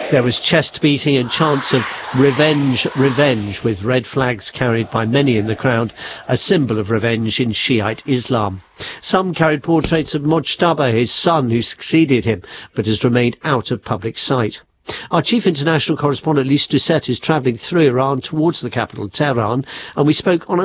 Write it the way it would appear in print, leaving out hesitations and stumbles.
There was chest beating and chants of revenge, revenge, with red flags carried by many in the crowd, a symbol of revenge in Shiite Islam. Some carried portraits of Mojtaba, his son, who succeeded him, but has remained out of public sight. Our chief international correspondent, Lise Doucette, is travelling through Iran towards the capital, Tehran, and we spoke on a